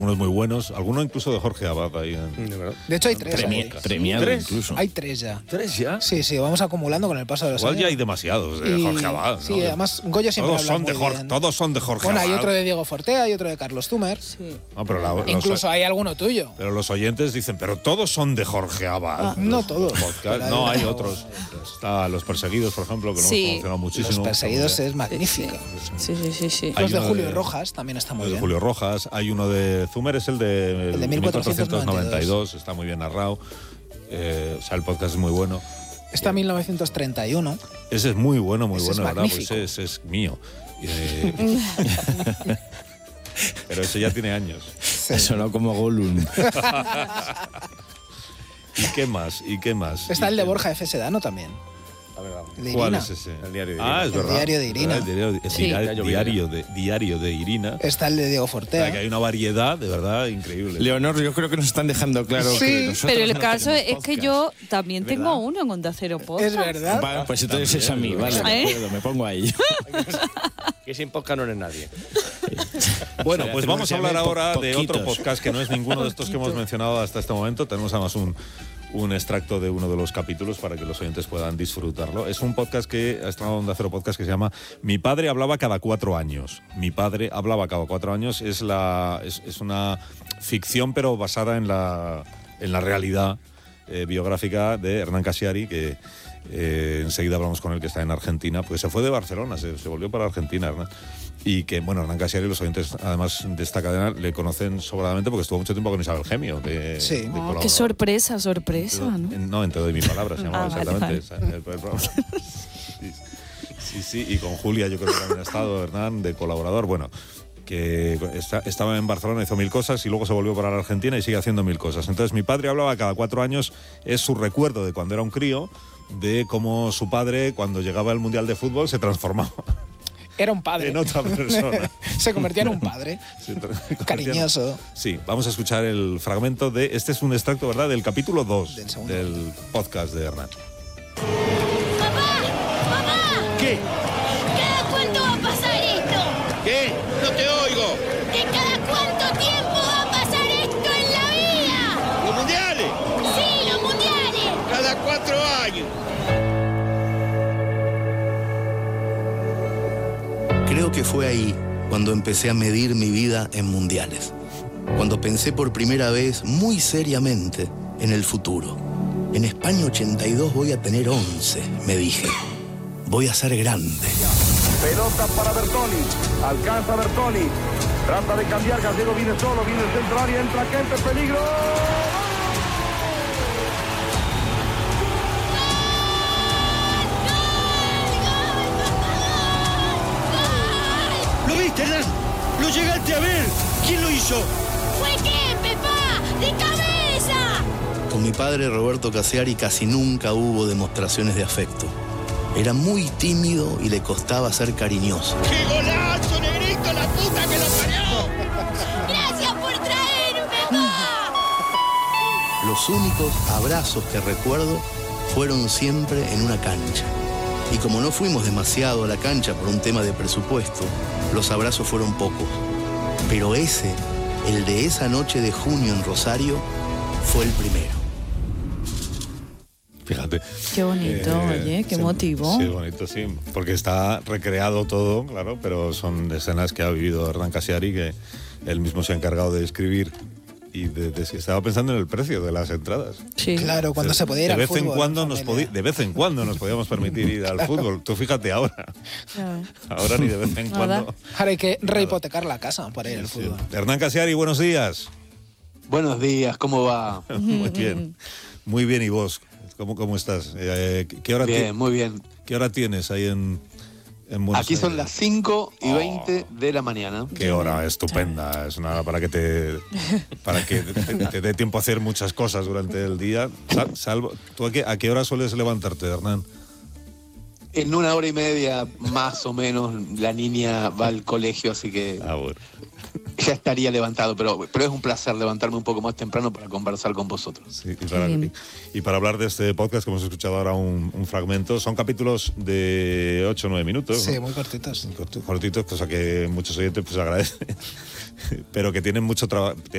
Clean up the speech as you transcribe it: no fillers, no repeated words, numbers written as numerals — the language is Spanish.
Unos muy buenos, algunos incluso de Jorge Abad ahí. De hecho hay tres. Premiado ¿Tres? incluso. Hay tres ya. ¿Tres ya? Sí, vamos acumulando con el paso de los Igual años. ya hay demasiados de Jorge Abad, ¿no? Sí, además Goyo siempre todos habla son muy de Jorge, bien. todos son de Jorge Bueno, Abad. hay otro de Diego Fortea, hay otro de Carlos Tumer. Sí. No, pero Incluso hay alguno tuyo. pero los oyentes dicen, pero todos son de Jorge Abad. No todos. Podcast. No, hay otros. Está Los Perseguidos, por ejemplo, que lo hemos promocionado muchísimo. Los Perseguidos es magnífico. Sí. Hay Los de uno Julio Rojas también está muy El de bien. Julio Rojas, hay uno de Zumer, es el de 1492, está muy bien narrado. O sea, el podcast es muy bueno. Está 1931. Ese es muy bueno, Ese es ¿verdad? magnífico. Pues ese es mío. Pero ese ya tiene años. Eso no como Gollum. ¿Y qué más? Está el de Borja F. Sedano también. De ¿Cuál Irina. es ese? El diario de Irina. Es El verdad. diario de Irina. El diario de Irina. Está el de Diego O sea, que Fortea. hay una variedad, de verdad, increíble. Leonor, yo creo que nos están dejando claro Sí, que nosotros Pero el no caso tenemos es que podcast. yo también tengo ¿Verdad? uno en Onda Cero Podcast. Es verdad. Vale, pues entonces es a mí, vale, de acuerdo, me pongo ahí. Que sin podcast no eres nadie. Bueno, Será pues que vamos nos a hablar llame ahora de otro poquitos. podcast que no es ninguno de estos que hemos mencionado hasta este momento. Tenemos además un extracto de uno de los capítulos para que los oyentes puedan disfrutarlo. Es un podcast que ha estrenado Onda Cero Podcast que se llama Mi padre hablaba cada 4 años. Mi padre hablaba cada 4 años. Es una ficción, pero basada en la realidad biográfica de Hernán Cassiari, que enseguida hablamos con él, que está en Argentina, porque se fue de Barcelona, se volvió para Argentina, Hernán. Y que, bueno, Hernán Cassiari, los oyentes, además de esta cadena, le conocen sobradamente porque estuvo mucho tiempo con Isabel Gemio. Sí. Qué sorpresa, ¿no? No, en Te doy mi palabra, se llamaba Vale, exactamente. El programa. Sí, y con Julia yo creo que también ha estado Hernán de colaborador. Bueno, que estaba en Barcelona, hizo 1000 cosas y luego se volvió para la Argentina y sigue haciendo 1000 cosas. Entonces mi padre hablaba cada 4 años, es su recuerdo de cuando era un crío, de cómo su padre, cuando llegaba al Mundial de Fútbol, se transformaba Era un padre. en otra persona. Se convertía en un padre. Cariñoso. Sí, vamos a escuchar el fragmento de... Este es un extracto, ¿verdad?, del capítulo 2 Del segundo. del podcast de Hernán. ¡Papá! ¿Qué? ¿Cada cuánto va a pasar esto? ¿Qué? No te oigo. ¿De cada cuánto tiempo va a pasar esto en la vida? ¿Los mundiales? Sí, los mundiales. Cada 4 años. Creo que fue ahí cuando empecé a medir mi vida en mundiales. Cuando pensé por primera vez, muy seriamente, en el futuro. En España 82 voy a tener 11, me dije. Voy a ser grande. Pelota para Bertoni. Alcanza Bertoni. Trata de cambiar. Gallego viene solo. Viene el centro área. Entra Kempe. Peligro. ¿Lo viste, Hernán? ¿Lo llegaste a ver? ¿Quién lo hizo? ¿Fue qué, Pepa? ¡De cabeza! Con mi padre Roberto Cassiari casi nunca hubo demostraciones de afecto. Era muy tímido y le costaba ser cariñoso. ¡Qué golazo, negrito! ¡La puta que lo parió! ¡Gracias por traerme, papá! Los únicos abrazos que recuerdo fueron siempre en una cancha. Y como no fuimos demasiado a la cancha por un tema de presupuesto, los abrazos fueron pocos. Pero ese, el de esa noche de junio en Rosario, fue el primero. Fíjate. Qué bonito, oye, qué motivo. Sí, bonito, sí. Porque está recreado todo, claro, pero son escenas que ha vivido Hernán Cassiari, que él mismo se ha encargado de escribir. Y estaba pensando en el precio de las entradas. Sí. Claro, cuando se podía ir de al vez fútbol. en cuando en familia. de vez en cuando nos podíamos permitir ir al fútbol. Tú fíjate ahora. Ya. Ahora ni de vez en Nada. cuando. Ahora hay que rehipotecar la casa para ir al Sí. fútbol. Hernán Cassiari, buenos días. Buenos días, ¿cómo va? Muy bien. Muy bien, ¿y vos? ¿Cómo estás? ¿Qué hora muy bien. ¿Qué hora tienes ahí en Buenos Aquí son Aires? las 5:20 de la mañana. Qué hora estupenda. Es una hora para que te dé tiempo a hacer muchas cosas durante el día. Salvo, ¿tú a qué hora sueles levantarte, Hernán? En 1 hora y media, más o menos, la niña va al colegio, así que Bueno. ya estaría levantado. Pero es un placer levantarme un poco más temprano para conversar con vosotros. Sí, y para hablar de este podcast que hemos escuchado ahora un fragmento, son capítulos de 8 o 9 minutos. Sí, ¿no? muy cortitos. Cortitos, cosa que muchos oyentes pues agradecen, pero que tienen mucho trabajo.